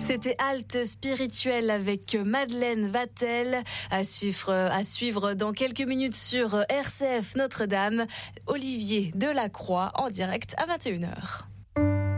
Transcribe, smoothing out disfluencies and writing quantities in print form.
C'était Halte spirituelle avec Madeleine Vatel à suivre dans quelques minutes sur RCF Notre-Dame. Olivier Delacroix en direct à 21h.